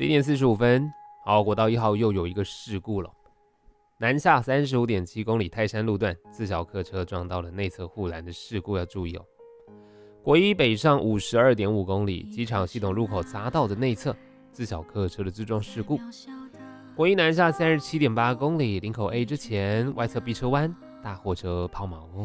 11点45分，好，国道1号又有一个事故了。南下35.7公里泰山路段，自小客车撞到了内侧护栏的事故要注意哦。国一北上52.5公里，机场系统入口匝道的内侧，自小客车的自撞事故。国一南下37.8公里，林口 A 之前外侧 B 车弯，大货车抛锚哦。